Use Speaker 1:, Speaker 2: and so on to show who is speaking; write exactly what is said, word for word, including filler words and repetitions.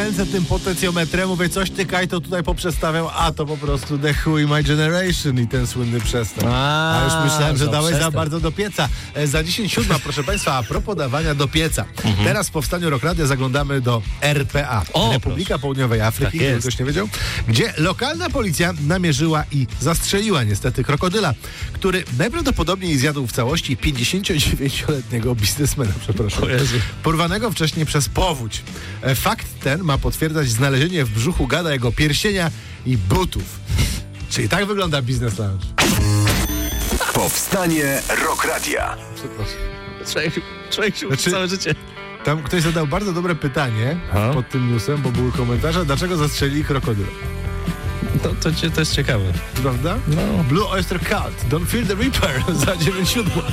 Speaker 1: ręce tym potencjometrem, mówię, coś ty Kajto tutaj poprzestawiał, a to po prostu The Who i My Generation i ten słynny przestań. A, a już myślałem, że dałeś za bardzo do pieca. E, za dziesięć siódma, proszę państwa, a propos dawania do pieca. Mhm. Teraz w powstaniu Rock Radia zaglądamy do R P A, o, Republika proszę. Południowej Afryki, tak ktoś nie wiedział, gdzie lokalna policja namierzyła i zastrzeliła niestety krokodyla, który najprawdopodobniej zjadł w całości pięćdziesięciodziewięcioletniego biznesmena, przepraszam, porwanego wcześniej przez powódź. Fakt ten ma potwierdzać znalezienie w brzuchu gada jego pierścienia i butów. Czyli tak wygląda biznes lounge.
Speaker 2: Powstanie Rock Radia.
Speaker 1: Przepraszam.
Speaker 3: Człowiek, człowiek się
Speaker 1: znaczy,
Speaker 3: całe życie.
Speaker 1: Tam ktoś zadał bardzo dobre pytanie ha? pod tym newsem, bo były komentarze, dlaczego zastrzelili krokodyla.
Speaker 3: No to, to jest ciekawe.
Speaker 1: Prawda?
Speaker 3: No.
Speaker 1: Blue Oyster Cult, Don't Fear the Reaper za dziewięć siódma.